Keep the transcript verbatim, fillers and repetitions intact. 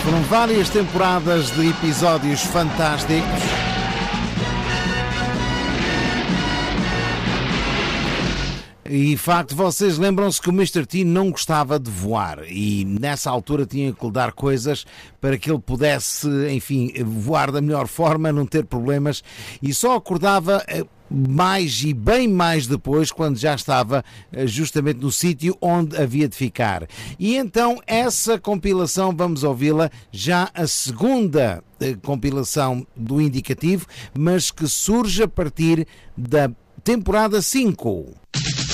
Foram várias temporadas de episódios fantásticos. E de facto, vocês lembram-se que o mister T não gostava de voar e nessa altura tinha que lhe dar coisas para que ele pudesse, enfim, voar da melhor forma, não ter problemas, e só acordava mais e bem mais depois, quando já estava justamente no sítio onde havia de ficar. E então essa compilação, vamos ouvi-la, já a segunda compilação do indicativo, mas que surge a partir da temporada cinco.